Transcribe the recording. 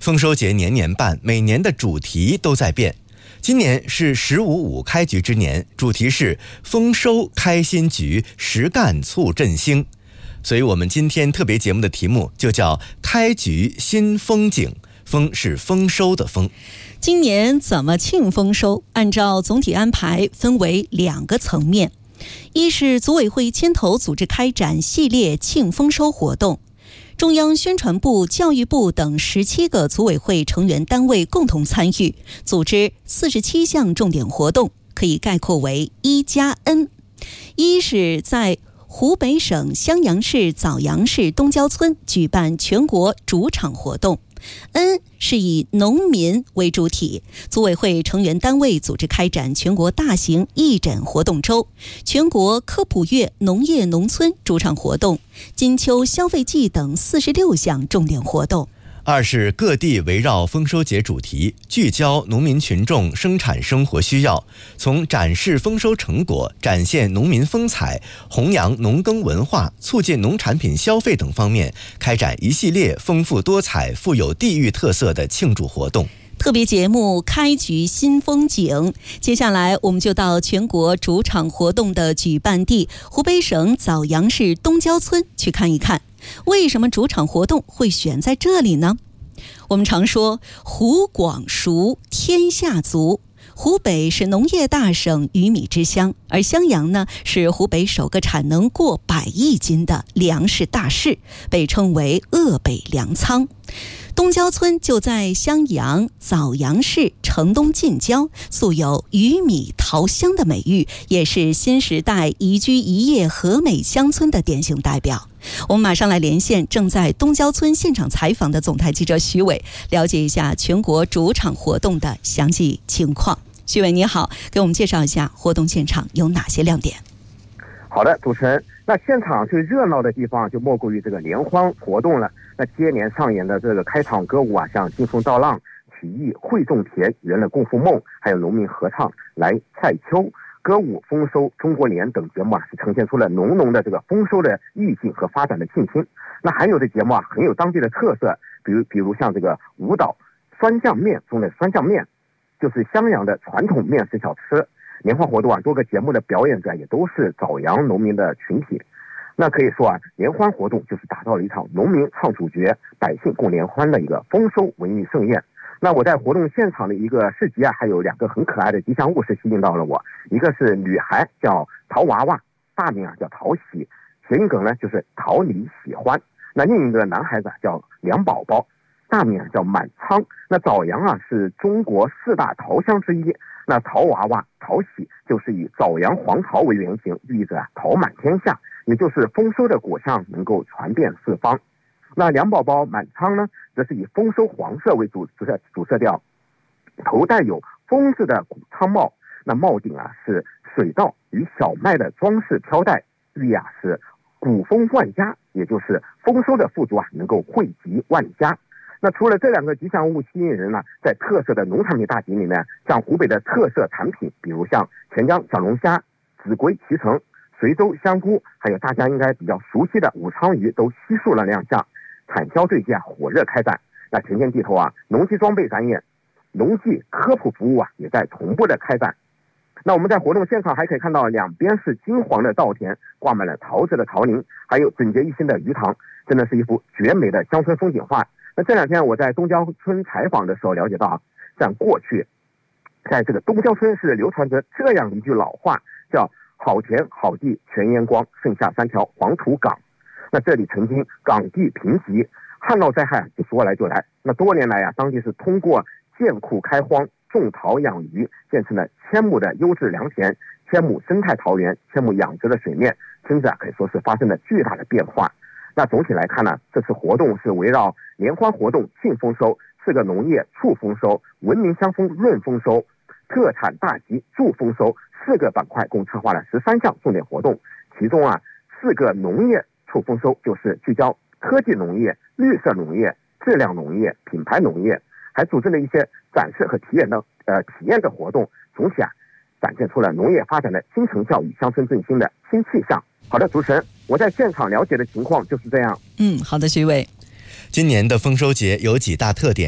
丰收节年年办，每年的主题都在变。今年是15.5开局之年，主题是丰收开新局，实干促振兴。所以我们今天特别节目的题目就叫开局新风景，丰是丰收的丰。 今年怎么庆丰收？按照总体安排分为2个层面，一是组委会牵头组织开展系列庆丰收活动，中央宣传部、教育部等17个组委会成员单位共同参与，组织47项重点活动，可以概括为1+N。一是在湖北省襄阳市枣阳市东郊村举办全国主场活动。N 是以农民为主体，组委会成员单位组织开展全国大型义诊活动周、全国科普月农业农村主场活动、金秋消费季等46项重点活动。 二是各地围绕丰收节主题，聚焦农民群众生产生活需要，从展示丰收成果、展现农民风采、弘扬农耕文化、促进农产品消费等方面，开展一系列丰富多彩、富有地域特色的庆祝活动。 特别节目开局新风景，接下来我们就到全国主场活动的举办地湖北省枣阳市东郊村去看一看。为什么主场活动会选在这里呢？我们常说湖广熟，天下足。湖北是农业大省，鱼米之乡，而襄阳呢是湖北首个产能过100亿斤的粮食大市，被称为鄂北粮仓。东郊村就在襄阳枣阳市城东近郊，素有鱼米桃乡的美誉，也是新时代宜居宜业和美乡村的典型代表。我们马上来连线正在东郊村现场采访的总台记者徐伟，了解一下全国主场活动的详细情况。徐伟你好，给我们介绍一下活动现场有哪些亮点。 好的，主持人，那现场最热闹的地方就莫过于这个联欢活动了。那接连上演的这个开场歌舞啊，像劲风造浪、曲艺会种田、圆了共富梦，还有农民合唱来赛秋、歌舞丰收、中国联等节目啊，是呈现出了浓浓的这个丰收的意境和发展的信心。那还有的节目啊，很有当地的特色，比如像这个舞蹈酸酱面中的酸酱面，就是襄阳的传统面食小吃。联欢活动啊，多个节目的表演者也都是枣阳农民的群体。那可以说啊，联欢活动就是打造了一场农民唱主角、百姓共联欢的一个丰收文艺盛宴。那我在活动现场的一个市集啊，还有2个很可爱的吉祥物是吸引到了我。一个是女孩叫桃娃娃，大名啊叫桃喜，谐音梗呢就是桃李喜欢。那另一个男孩子叫梁宝宝，大名啊叫满仓。那枣阳啊是中国4大桃乡之一，那桃娃娃、桃喜就是以枣阳黄桃为原型，寓意着桃满天下，也就是丰收的果相能够传遍四方。那梁宝宝、满仓呢，则是以丰收黄色为主色调，头戴有风字的古仓帽，那帽顶啊是水稻与小麦的装饰飘带，寓意啊是谷丰万家，也就是丰收的富足啊能够惠及万家。那除了这2个吉祥物吸引人呢，在特色的农产品大集里面，像湖北的特色产品，比如像钱江小龙虾、秭归脐橙、随州香菇，还有大家应该比较熟悉的武昌鱼，都悉数了亮相。产销对接啊火热开展。那田间地头啊，农机装备展演、农技科普服务啊也在同步的开展。那我们在活动现场还可以看到，两边是金黄的稻田，挂满了桃子的桃林，还有整洁一新的鱼塘，真的是一幅绝美的乡村风景画。那这2天我在东郊村采访的时候了解到啊，像过去在这个东郊村是流传着这样一句老话，叫好田好地全烟光，剩下3条黄土岗。那这里曾经岗地贫瘠，旱涝灾害就说来就来。那多年来啊，当地是通过建库开荒、种桃养鱼，建成了1000亩的优质良田、1000亩生态桃园、1000亩养殖的水面，甚至啊可以说是发生了巨大的变化。那总体来看呢，这次活动是围绕联欢活动庆丰收、4个农业促丰收、文明乡风润丰收、特产大集助丰收4个板块，共策划了13项重点活动。其中啊，4个农业促丰收就是聚焦科技农业、绿色农业、质量农业、品牌农业，还组织了一些展示和体验的活动。总体啊，展现出了农业发展的新成效与乡村振兴的新气象。好的，主持人，我在现场了解的情况就是这样。 好的，徐伟。 今年的丰收节有几大特点。